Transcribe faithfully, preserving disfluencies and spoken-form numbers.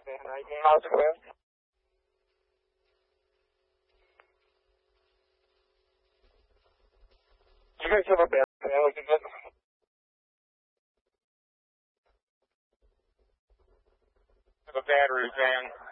nineteen miles west. You guys have a bad van we can get? Have a battery van.